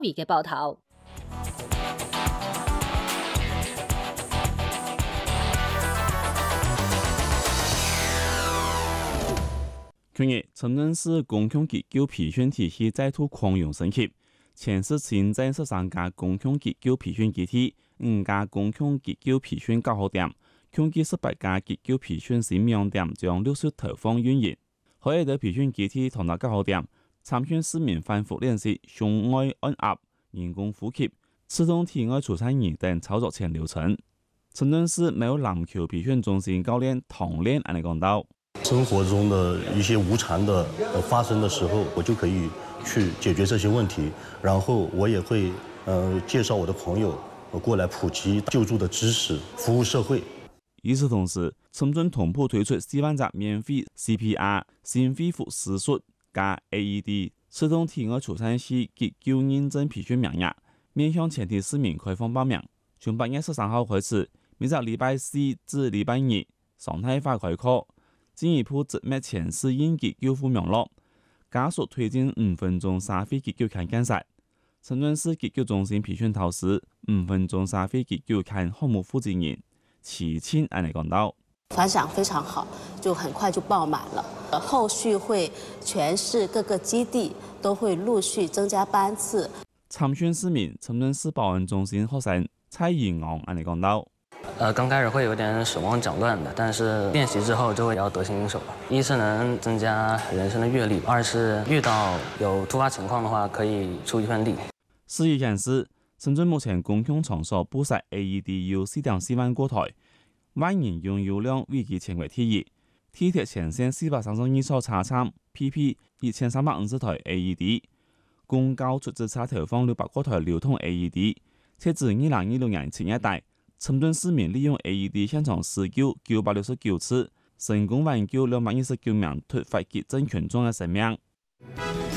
位嘅報道。 去年，深圳市公共結構培訓體系再度擴容升級，前市新增13家公共結構培訓基地，5家公共結構培訓教學點，共計18家結構培訓新명點將陸續投放運營。喺呢啲培訓基地同埋教學點，參訓市民反覆練習胸外按壓、人工呼吸、自動體外除顫儀等操作前流程。深圳市某籃球培訓中心教練唐練安尼講到。 生活中的一些無常的發生的時候，我就可以去解決這些問題，然後我也會介紹我的朋友過來普及救助的知識，服務社會。 與此同時，深圳同步推出4萬隻免費 CPR 心肺復甦術加 AED 自動體外除顫器結構認證培訓名額，面向全體市民開放報名。從8月13號開始，每週禮拜四至禮拜日常態化開課。進一步直面前市應結構負網絡，加速推進5分鐘沙非結構看檢實。深圳市結構中心培訓導師5分鐘沙非結構看項目負責人齊慶安尼講到， 反響非常好，就很快就爆滿了。後續會全市各個基地都會陸續增加班次。 參訓市民深圳市保安中心學生蔡延昂安尼講到。 剛開始會有點手忙腳亂的，但是練習之後就會要得心應手。一是能增加人生的閱歷，二是遇到有突發情況的話可以出一份力。 事實顯示，深圳目前公共場所布設 AED 有4.4萬個台，萬人擁有量預計全國第一。地鐵前線432所插參 PP 1350台 AED， 公交出租車投放600個台流通 AED。截至2026年7月底，深圳市民利用 AED 現場施救969次，成功挽救229名突發急症群眾嘅生命。